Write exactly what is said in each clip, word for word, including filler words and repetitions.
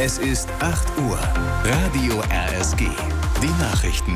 Es ist acht Uhr. Radio R S G. Die Nachrichten.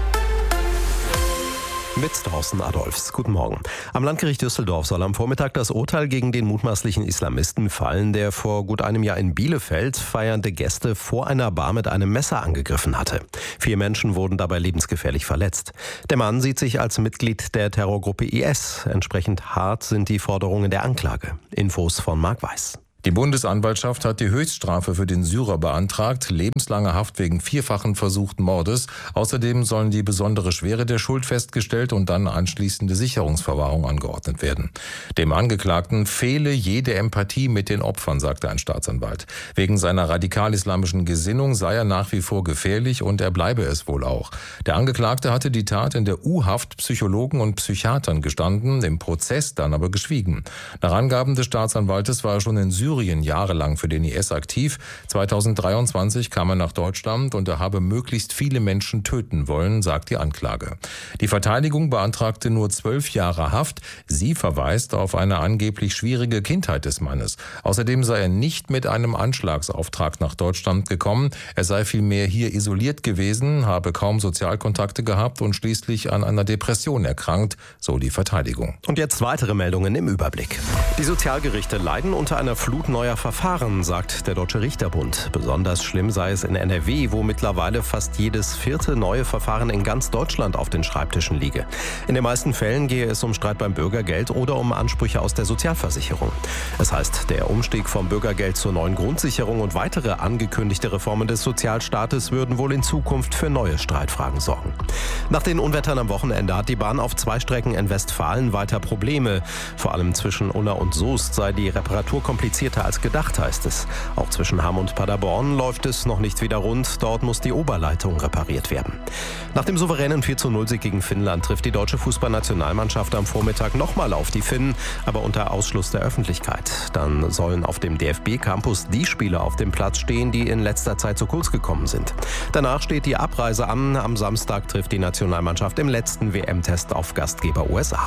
Mit Thorsten Adolfs. Guten Morgen. Am Landgericht Düsseldorf soll am Vormittag das Urteil gegen den mutmaßlichen Islamisten fallen, der vor gut einem Jahr in Bielefeld feiernde Gäste vor einer Bar mit einem Messer angegriffen hatte. Vier Menschen wurden dabei lebensgefährlich verletzt. Der Mann sieht sich als Mitglied der Terrorgruppe I S. Entsprechend hart sind die Forderungen der Anklage. Infos von Marc Weiß. Die Bundesanwaltschaft hat die Höchststrafe für den Syrer beantragt, lebenslange Haft wegen vierfachen versuchten Mordes. Außerdem sollen die besondere Schwere der Schuld festgestellt und dann anschließende Sicherungsverwahrung angeordnet werden. Dem Angeklagten fehle jede Empathie mit den Opfern, sagte ein Staatsanwalt. Wegen seiner radikal-islamischen Gesinnung sei er nach wie vor gefährlich und er bleibe es wohl auch. Der Angeklagte hatte die Tat in der U-Haft Psychologen und Psychiatern gestanden, im Prozess dann aber geschwiegen. Nach Angaben des Staatsanwaltes war er schon in Syrien jahrelang für den I S aktiv. zweitausenddreiundzwanzig kam er nach Deutschland und er habe möglichst viele Menschen töten wollen, sagt die Anklage. Die Verteidigung beantragte nur zwölf Jahre Haft. Sie verweist auf eine angeblich schwierige Kindheit des Mannes. Außerdem sei er nicht mit einem Anschlagsauftrag nach Deutschland gekommen. Er sei vielmehr hier isoliert gewesen, habe kaum Sozialkontakte gehabt und schließlich an einer Depression erkrankt, so die Verteidigung. Und jetzt weitere Meldungen im Überblick. Die Sozialgerichte leiden unter einer Flut neuer Verfahren, sagt der Deutsche Richterbund. Besonders schlimm sei es in N R W, wo mittlerweile fast jedes vierte neue Verfahren in ganz Deutschland auf den Schreibtischen liege. In den meisten Fällen gehe es um Streit beim Bürgergeld oder um Ansprüche aus der Sozialversicherung. Es heißt, der Umstieg vom Bürgergeld zur neuen Grundsicherung und weitere angekündigte Reformen des Sozialstaates würden wohl in Zukunft für neue Streitfragen sorgen. Nach den Unwettern am Wochenende hat die Bahn auf zwei Strecken in Westfalen weiter Probleme. Vor allem zwischen Unna und Soest sei die Reparatur komplizierter als gedacht, heißt es. Auch zwischen Hamm und Paderborn läuft es noch nicht wieder rund. Dort muss die Oberleitung repariert werden. Nach dem souveränen vier zu null Sieg gegen Finnland trifft die deutsche Fußballnationalmannschaft am Vormittag nochmal auf die Finnen, aber unter Ausschluss der Öffentlichkeit. Dann sollen auf dem D F B-Campus die Spieler auf dem Platz stehen, die in letzter Zeit zu kurz gekommen sind. Danach steht die Abreise an. Am Samstag trifft die Nationalmannschaft im letzten W M-Test auf Gastgeber U S A.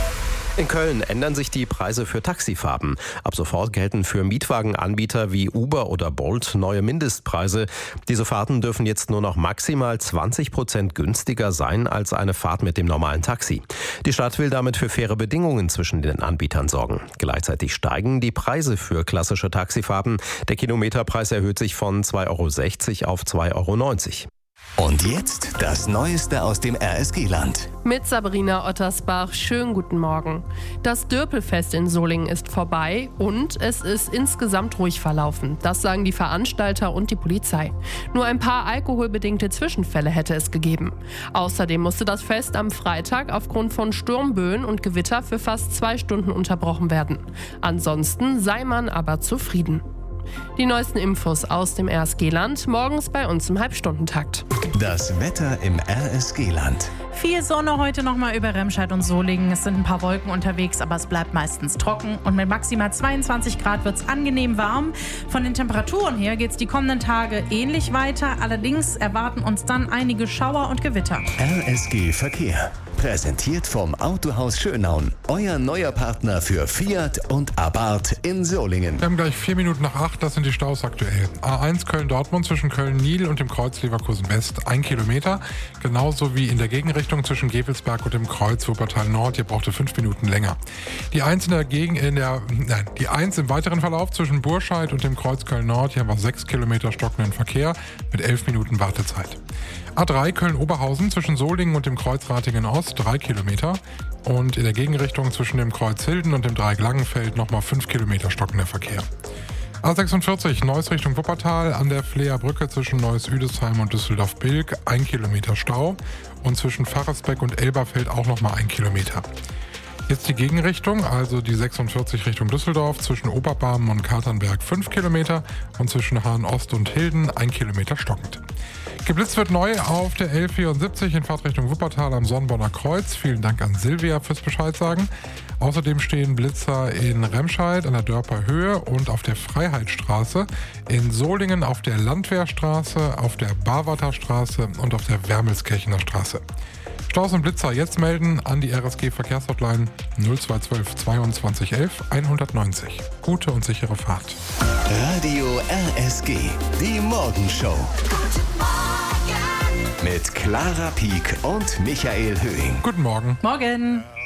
In Köln ändern sich die Preise für Taxifahrten. Ab sofort gelten für Mietwagenanbieter wie Uber oder Bolt neue Mindestpreise. Diese Fahrten dürfen jetzt nur noch maximal zwanzig Prozent günstiger sein als eine Fahrt mit dem normalen Taxi. Die Stadt will damit für faire Bedingungen zwischen den Anbietern sorgen. Gleichzeitig steigen die Preise für klassische Taxifahrten. Der Kilometerpreis erhöht sich von zwei Euro sechzig auf zwei Euro neunzig. Und jetzt das Neueste aus dem R S G-Land. Mit Sabrina Ottersbach, schönen guten Morgen. Das Dörpelfest in Solingen ist vorbei und es ist insgesamt ruhig verlaufen. Das sagen die Veranstalter und die Polizei. Nur ein paar alkoholbedingte Zwischenfälle hätte es gegeben. Außerdem musste das Fest am Freitag aufgrund von Sturmböen und Gewitter für fast zwei Stunden unterbrochen werden. Ansonsten sei man aber zufrieden. Die neuesten Infos aus dem R S G-Land morgens bei uns im Halbstundentakt. Das Wetter im R S G-Land. Viel Sonne heute nochmal über Remscheid und Solingen. Es sind ein paar Wolken unterwegs, aber es bleibt meistens trocken. Und mit maximal zweiundzwanzig Grad wird es angenehm warm. Von den Temperaturen her geht es die kommenden Tage ähnlich weiter. Allerdings erwarten uns dann einige Schauer und Gewitter. R S G Verkehr. Präsentiert vom Autohaus Schönaun. Euer neuer Partner für Fiat und Abarth in Solingen. Wir haben gleich vier Minuten nach acht, das sind die Staus aktuell. A eins Köln-Dortmund zwischen Köln-Nil und dem Kreuz Leverkusen-West, ein Kilometer. Genauso wie in der Gegenrichtung zwischen Gevelsberg und dem Kreuz Wuppertal-Nord, hier brauchte fünf Minuten länger. Die eins in der Gegen, in der, nein, die eins im weiteren Verlauf zwischen Burscheid und dem Kreuz Köln-Nord, hier haben wir sechs Kilometer stockenden Verkehr mit elf Minuten Wartezeit. A drei Köln-Oberhausen zwischen Solingen und dem Kreuz Ratingen-Ost, drei Kilometer. Und in der Gegenrichtung zwischen dem Kreuz Hilden und dem Dreieck Langenfeld nochmal fünf Kilometer stockender Verkehr. A sechsundvierzig Neuss Richtung Wuppertal an der Fleer Brücke zwischen Neuss-Üdesheim und Düsseldorf-Bilk, ein Kilometer Stau. Und zwischen Pfarrersbeck und Elberfeld auch nochmal ein Kilometer. Jetzt die Gegenrichtung, also die sechsundvierzig Richtung Düsseldorf, zwischen Oberbarmen und Katernberg fünf Kilometer und zwischen Hahn-Ost und Hilden ein Kilometer stockend. Geblitzt wird neu auf der L vierundsiebzig in Fahrtrichtung Wuppertal am Sonnenborner Kreuz. Vielen Dank an Silvia fürs Bescheid sagen. Außerdem stehen Blitzer in Remscheid an der Dörper Höhe und auf der Freiheitsstraße, in Solingen auf der Landwehrstraße, auf der Barwarter Straße und auf der Wermelskirchener Straße. Staus und Blitzer jetzt melden an die R S G Verkehrshotline null zwei eins zwei zweiundzwanzig elf hundertneunzig. Gute und sichere Fahrt. Radio R S G, die Morgenshow. Mit Clara Pieck und Michael Höhing. Guten Morgen. Morgen.